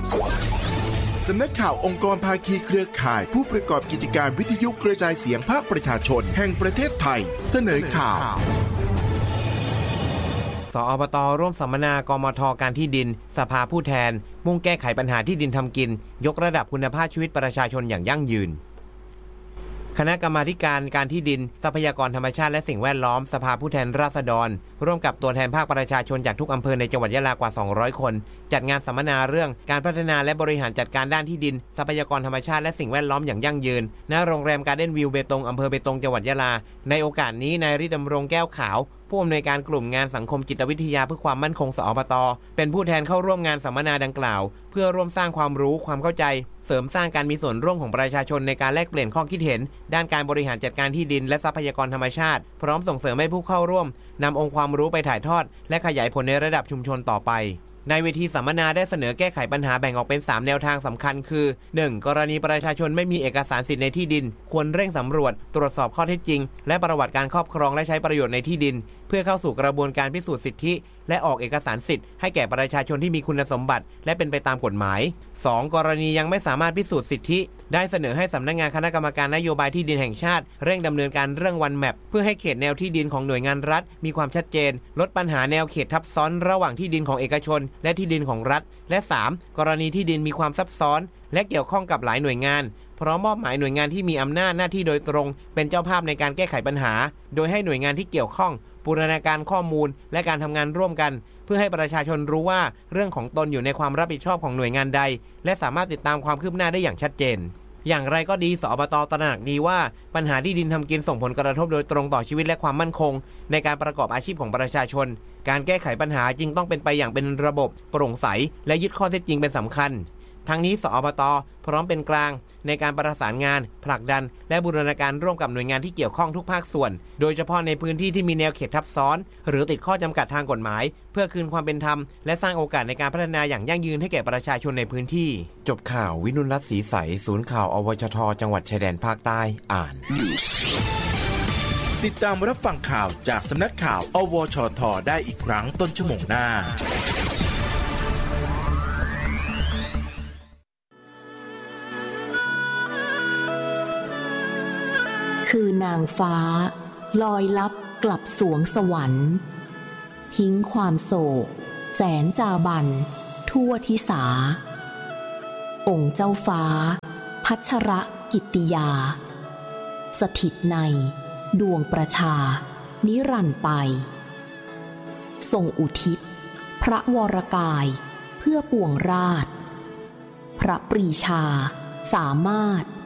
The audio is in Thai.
สำนักข่าวองค์กรภาคีเครือข่ายผู้ประกอบกิจการวิทยุกระจายเสียงภาคประชาชนแห่งประเทศไทยเสนอข่าวสอบต.ร่วมสัมมนากมท.การที่ดินสภาผู้แทนมุ่งแก้ไขปัญหาที่ดินทำกินยกระดับคุณภาพชีวิตประชาชนอย่างยั่งยืนคณะกรรมาธิการการที่ดินทรัพยากรธรรมชาติและสิ่งแวดล้อมสภาผู้แทนราษฎรร่วมกับตัวแทนภาคประชาชนจากทุกอำเภอในจังหวัดยะลากว่า200คนจัดงานสัมมนาเรื่องการพัฒนาและบริหารจัดการด้านที่ดินทรัพยากรธรรมชาติและสิ่งแวดล้อมอย่างยั่งยืนณโรงแรมการ์เด้นวิวเบตงอำเภอเบตงจังหวัดยะลาในโอกาสนี้นายฤทธิ์ดำรงแก้วขาวผู้อำนวยการกลุ่มงานสังคมจิตวิทยาเพื่อความมั่นคงสอบต.เป็นผู้แทนเข้าร่วมงานสัมมนาดังกล่าวเพื่อร่วมสร้างความรู้ความเข้าใจเสริมสร้างการมีส่วนร่วมของประชาชนในการแลกเปลี่ยนข้อคิดเห็นด้านการบริหารจัดการที่ดินและทรัพยากรธรรมชาติพร้อมส่งเสริมให้ผู้เข้าร่วมนำองค์ความรู้ไปถ่ายทอดและขยายผลในระดับชุมชนต่อไปในเวทีสัมมนาได้เสนอแก้ไขปัญหาแบ่งออกเป็น3แนวทางสำคัญคือ 1. กรณีประชาชนไม่มีเอกสารสิทธิ์ในที่ดินควรเร่งสำรวจตรวจสอบข้อเท็จจริงและประวัติการครอบครองและใช้ประโยชน์ในที่ดินเพื่อเข้าสู่กระบวนการพิสูจน์สิทธิและออกเอกสารสิทธิ์ให้แก่ประชาชนที่มีคุณสมบัติและเป็นไปตามกฎหมาย 2. กรณียังไม่สามารถพิสูจน์สิทธิได้เสนอให้สำนักงานคณะกรรมการนโยบายที่ดินแห่งชาติเร่งดำเนินการเรื่องวันแมปเพื่อให้เขตแนวที่ดินของหน่วยงานรัฐมีความชัดเจนลดปัญหาแนวเขตทับซ้อนระหว่างที่ดินของเอกชนและที่ดินของรัฐและ 3. กรณีที่ดินมีความซับซ้อนและเกี่ยวข้องกับหลายหน่วยงานพร้อมมอบหมายหน่วยงานที่มีอำนาจหน้าที่โดยตรงเป็นเจ้าภาพในการแก้ไขปัญหาโดยให้หน่วยงานที่เกี่ยวข้องบูรณาการข้อมูลและการทำงานร่วมกันเพื่อให้ประชาชนรู้ว่าเรื่องของตนอยู่ในความรับผิดชอบของหน่วยงานใดและสามารถติดตามความคืบหน้าได้อย่างชัดเจนอย่างไรก็ดีสอบต.ตระหนักดีว่าปัญหาที่ดินทำกินส่งผลกระทบโดยตรงต่อชีวิตและความมั่นคงในการประกอบอาชีพของประชาชนการแก้ไขปัญหาจึงต้องเป็นไปอย่างเป็นระบบโปร่งใสและยึดข้อเท็จจริงเป็นสำคัญทั้งนี้สอบต.พร้อมเป็นกลางในการประสานงานผลักดันและบูรณาการร่วมกับหน่วยงานที่เกี่ยวข้องทุกภาคส่วนโดยเฉพาะในพื้นที่ที่มีแนวเขตทับซ้อนหรือติดข้อจำกัดทางกฎหมายเพื่อคืนความเป็นธรรมและสร้างโอกาสในการพัฒนาอย่างยั่งยืนให้แก่ประชาชนในพื้นที่จบข่าววินุลรัตน์ศรีใสศูนย์ข่าวอวชท.จังหวัดชายแดนภาคใต้อ่านติดตามรับฟังข่าวจากสำนักข่าวอวชท.ได้อีกครั้งต้นชั่วโมงหน้าคือนางฟ้าลอยลับกลับสวงสวรรค์ทิ้งความโศกแสนจาบันทั่วทิสาองค์เจ้าฟ้าพัชรกิตติยาสถิตในดวงประชานิรันดร์ไปทรงอุทิศพระวรกายเพื่อปวงราชพระปรีชาสามารถ